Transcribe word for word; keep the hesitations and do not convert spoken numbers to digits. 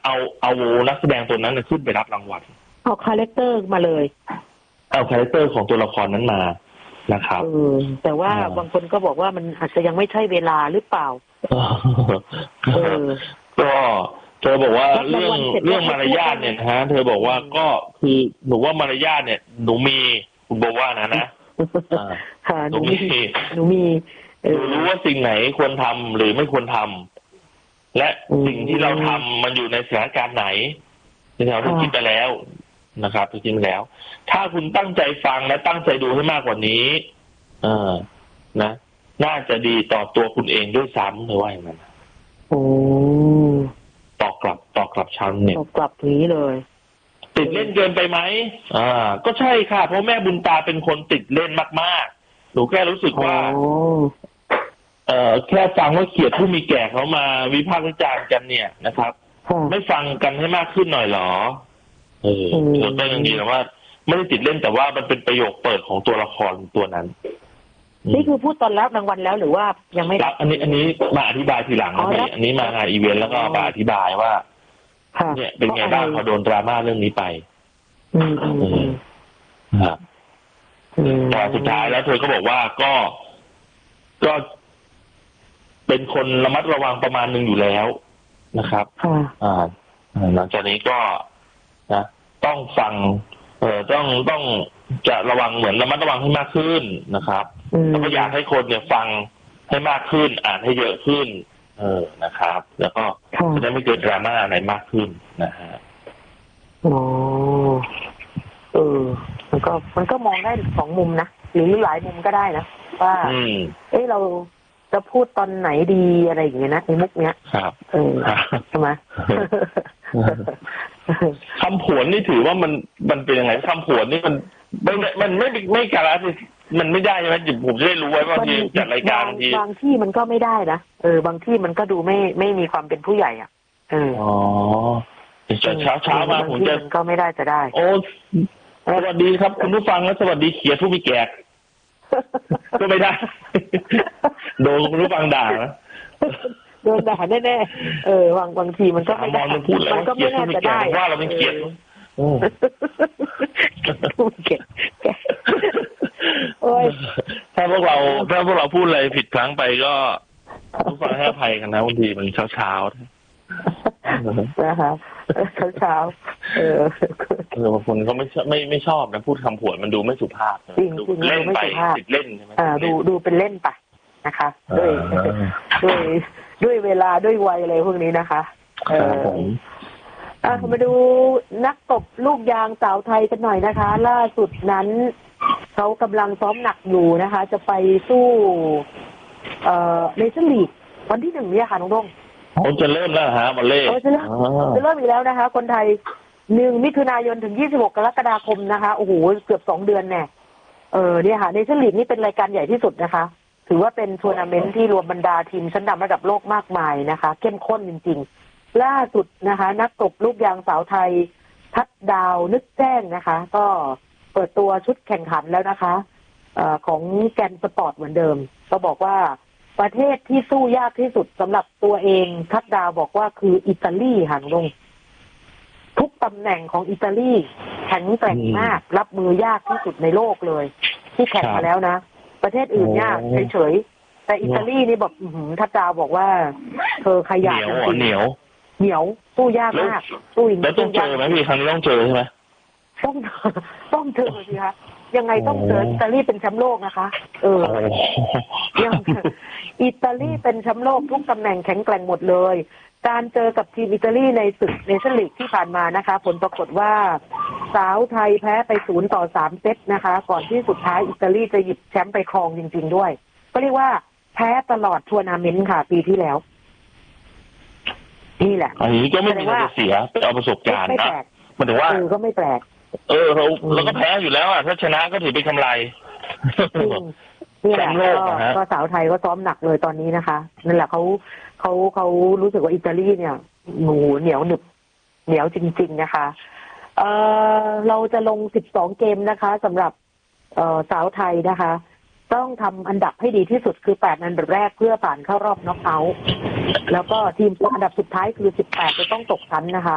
เอาเอานักแสดงตัวนั้นขึ้นไปรับรางวัลเอาคาแรคเตอร์มาเลยเอาคาแรคเตอร์ของตัวละครนั้นมานะครับเออแต่ว่าบางคนก็บอกว่ามันอาจจะยังไม่ใช่เวลาหรือเปล่าเออก็เธอบอกว่าเรื่องเรื่องมารยาทเนี่ยนะฮะเธอบอกว่าก็คือหนูว่ามารยาทเนี่ยหนูมีคุณบอกว่านะนะหนูมีหนูมีหนูรู้ว่าสิ่งไหนควรทำหรือไม่ควรทำและสิ่งที่เราทำมันอยู่ในสถานการณ์ไหนที่เราได้คิดไปแล้วนะครับจริงๆแล้วถ้าคุณตั้งใจฟังและตั้งใจดูให้มากกว่านี้เออนะน่าจะดีต่อตัวคุณเองด้วยซ้ำเลยว่าอย่างนั้นโอ้ตอบกลับตอบกลับชันเนี่ยตอบกลับนี้เลยติดเล่นเกินไปไหมอ่าก็ใช่ค่ะเพราะแม่บุญตาเป็นคนติดเล่นมากๆหนูแค่รู้สึกว่าเอ่อแค่ฟังว่าเขียดผู้มีแก่เขามาวิพากษ์วิจารณ์กันเนี่ยนะครับไม่ฟังกันให้มากขึ้นหน่อยหรอเออเธอก็ยังดีนะว่าไม่ได้ติดเล่นแต่ว่ามันเป็นประโยคเปิดของตัวละครตัวนั้นนี่คือพูดตอนรับรางวัลแล้วหรือว่ายังไม่รับอันนี้อันนี้มาอธิบายทีหลังนะอันนี้มางานอีเวนต์แล้วก็มาอธิบายว่าเนี่ยเป็นไงบ้างพอโดนดราม่าเรื่องนี้ไปอืมอืมครับแต่สุดท้ายแล้วเธอก็บอกว่าก็ก็เป็นคนระมัดระวังประมาณหนึ่งอยู่แล้วนะครับอ่าหลังจากนี้ก็นะต้องฟังเอ่อต้องต้องจะระวังเหมือนระมัดระวังให้มากขึ้นนะครับแล้วก็อยากให้คนเนี่ยฟังให้มากขึ้นอ่านให้เยอะขึ้นเออนะครับแล้วก็จะได้ไม่เกิดดราม่าอะไรมากขึ้นนะฮะอ๋อเออมันก็มันก็มองได้สองมุมนะหรือหลายมุมก็ได้นะว่าเอ้ยเราจะพูดตอนไหนดีอะไรอย่างเงี้ยนะในมุกเนี้ยครับเออใช่ไหมคำผวนนี่ถือว่ามันมันเป็นยังไงคำผวนนี่มันไม่มันไม่ไม่การะมันไม่ได้ใช่ไหมผมจะได้รู้ไว้ว่าที่จัดรายการบางทีบางที่มันก็ไม่ได้นะเออบางที่มันก็ดูไม่ไม่มีความเป็นผู้ใหญ่อ่ะเอออ๋อเช้าเช้ามาผมจะก็ไม่ได้จะได้โอ้สวัสดีครับคุณผู้ฟังและสวัสดีเขียดผู้มีแก่ก็ไม่ได้โดนคุณผู้ฟังด่านะโดนด่าแน่ๆเออบางบางทีมันก็ไม่ได้มันก็ไม่น่าจะได้ว่าเราเป็นเขียดผู้มีแก่โอ้ยถ้าพวกเราถ้าพวกเราพูดอะไรผิดพลั้งไปก็ผู้ฟังให้อภัยกันนะบางทีมันเช้าเช้านะคะเช้าเช้าเออเออบางคนเขาไม่ไม่ไม่ชอบนะพูดคำผวนมันดูไม่สุภาพจริงจริงเล่นไปติดเล่นใช่ไหมอ่าดูดูเป็นเล่นไปนะคะด้วยด้วยด้วยเวลาด้วยวัยอะไรพวกนี้นะคะเอออ่ะมาดูนักตบลูกยางสาวไทยกันหน่อยนะคะล่าสุดนั้นเขากำลังซ้อมหนักอยู่นะคะจะไปสู้เอ่อเนชั่นลีกวันที่หนึ่งเนี่ยค่ะน้องดงเขาจะเริ่มแล้วฮะบอลเล่จะเริ่มจะเริ่มอีกแล้วนะคะคนไทยหนึ่งมิถุนายนถึงยี่สิบหกกรกฎาคมนะคะโอ้โหเกือบสองเดือนแน่เออเนี่ยค่ะเนชั่นลีกนี่เป็นรายการใหญ่ที่สุดนะคะถือว่าเป็นทัวร์นาเมนต์ที่รวมบรรดาทีมชั้นนำระดับโลกมากมายนะคะเข้มข้นจริงๆล่าสุดนะคะนักตบลูกยางสาวไทยทัดดาวนึกแจ้งนะคะก็เปิดตัวชุดแข่งขันแล้วนะคะเอ่อของแกนสปอร์ตเหมือนเดิมก็บอกว่าประเทศที่สู้ยากที่สุดสำหรับตัวเองทัดดาวบอกว่าคืออิตาลีค่ะลงทุกตำแหน่งของอิตาลีแข็งแกร่งมากรับมือยากที่สุดในโลกเลยที่แข่งมาแล้วนะประเทศอื่นยากเฉยๆแต่อิตาลีนี่แบบทัดดาวบอกว่าเธอขยันจริงเหนียวเหนียวสู้ยากมากสู้อีกแล้วต้องเจอไหมพี่ครั้งนี้ต้องเจอใช่ไหมต้องต้องเจอสิคะยังไงต้องเจออิตาลีเป็นแชมป์โลกนะคะเออยังอิตาลีเป็นแชมป์โลกทุกตำแหน่งแข็งแกร่งหมดเลยการเจอกับทีมอิตาลีในศึกเนชั่นลีกที่ผ่านมานะคะผลปรากฏว่าสาวไทยแพ้ไปศูนย์ต่อสามเซตนะคะก่อนที่สุดท้ายอิตาลีจะหยิบแชมป์ไปครองจริงๆด้วยก็เรียกว่าแพ้ตลอดทัวร์นาเมนต์ค่ะปีที่แล้วนี่แหละอันนี้ก็ไม่มีอะไรเสียเอาประสบการณ์นะมันถึงว่าก็ไม่แปลกเออเราเราก็แพ้อยู่แล้วอ่ะถ้าชนะก็ถือเป็นกำไรนี่แหละก็สาวไทยก็ซ้อมหนักเลยตอนนี้นะคะนั่นแหละเขาเขาเขารู้สึกว่าอิตาลีเนี่ยหนูเหนียวหนึบเหนียวจริงๆนะคะเออเราจะลงสิบสองเกมนะคะสำหรับเอ่อสาวไทยนะคะต้องทำอันดับให้ดีที่สุดคือแปดอันดับแรกเพื่อผ่านเข้ารอบน็อกเอาท์แล้วก็ทีมอันดับสุดท้ายคือสิบแปดจะต้องตกชั้นนะคะ